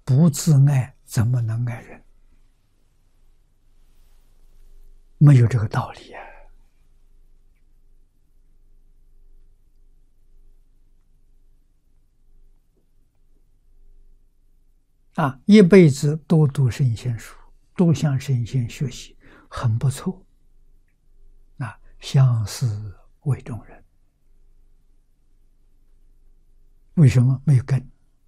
不自爱怎么能爱人？没有这个道理啊！一辈子多读圣贤书，多向圣贤学习，很不错。相思为中人，为什么没有根？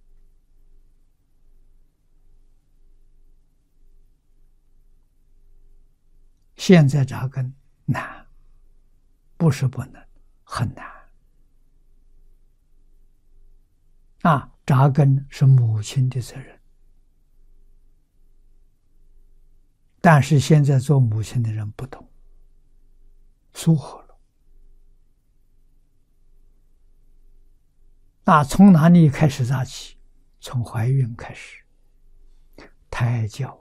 现在扎根难，不是不能，很难。扎根是母亲的责任，但是现在做母亲的人不懂，疏忽了。从哪里开始扎起？从怀孕开始，胎教，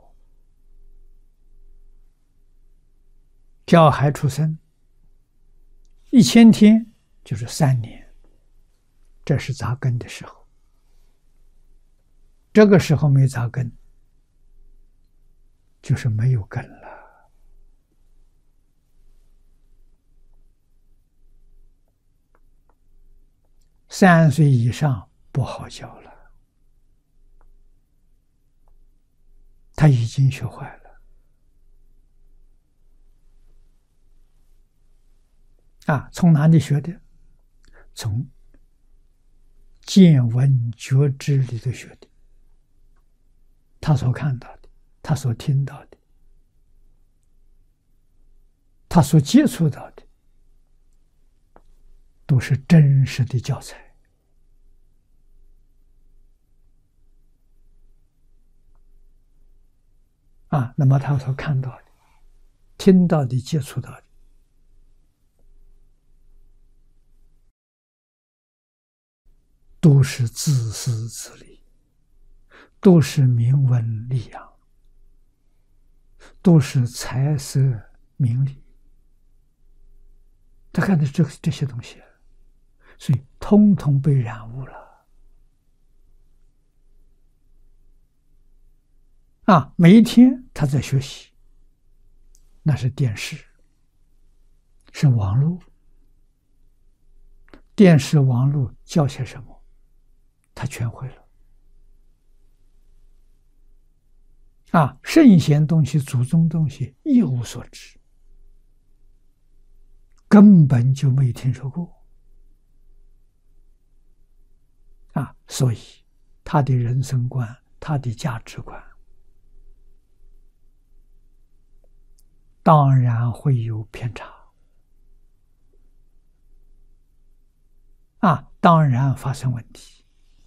教孩出生1000天就是3年，这是扎根的时候。这个时候没扎根，就是没有根了。3岁以上不好教了，他已经学坏了。从哪里学的？从见闻觉知里头学的。他所看到的，他所听到的，他所接触到的，都是真实的教材。那么他所看到的、听到的、接触到的，都是自私自利，都是名闻利养，都是财色名利。他看的这些东西，所以通通被染污了。每一天他在学习，那是电视，是网络。电视、网络教些什么，他全会了。圣贤东西、祖宗东西一无所知，根本就没听说过。所以他的人生观、他的价值观，当然会有偏差。当然发生问题。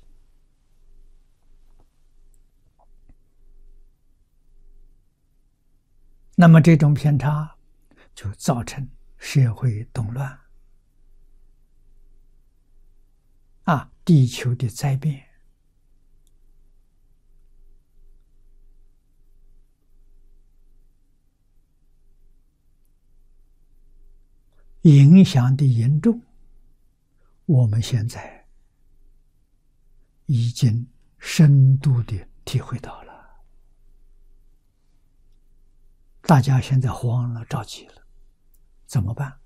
那么这种偏差就造成社会动乱，地球的灾变，影响的严重。我们现在已经深度的体会到了，大家现在慌了，着急了，怎么办？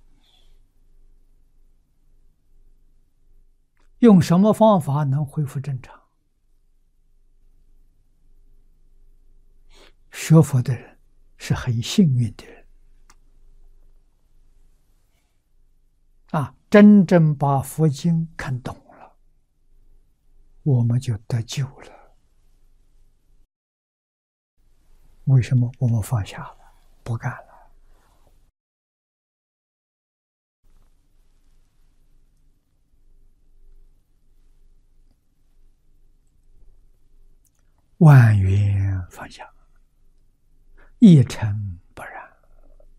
用什么方法能恢复正常？学佛的人是很幸运的人，真正把佛经看懂了，我们就得救了。为什么我们放下了，不干了？万缘放下，一尘